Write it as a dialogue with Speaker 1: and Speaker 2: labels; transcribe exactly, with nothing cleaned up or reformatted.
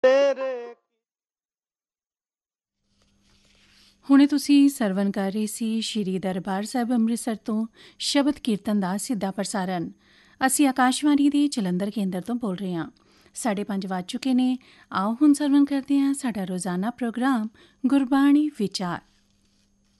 Speaker 1: ਤੇਰੇ।
Speaker 2: ਹੁਣੇ ਤੁਸੀਂ ਸਰਵਣ ਕਰ ਰਹੇ ਸੀ ਸ਼੍ਰੀ ਦਰਬਾਰ ਸਾਹਿਬ ਅੰਮ੍ਰਿਤਸਰ ਤੋਂ ਸ਼ਬਦ ਕੀਰਤਨ ਦਾ ਸਿੱਧਾ ਪ੍ਰਸਾਰਣ। ਅਸੀਂ ਆਕਾਸ਼ਵਾਣੀ ਦੇ ਜਲੰਧਰ ਕੇਂਦਰ ਤੋਂ ਬੋਲ ਰਹੇ ਹਾਂ। ਸਾਢੇ ਪੰਜ ਵੱਜ ਚੁੱਕੇ ਨੇ। ਆਓ ਹੁਣ ਸਰਵਣ ਕਰਦੇ ਹਾਂ ਸਾਡਾ ਰੋਜ਼ਾਨਾ ਪ੍ਰੋਗਰਾਮ ਗੁਰਬਾਣੀ ਵਿਚਾਰ।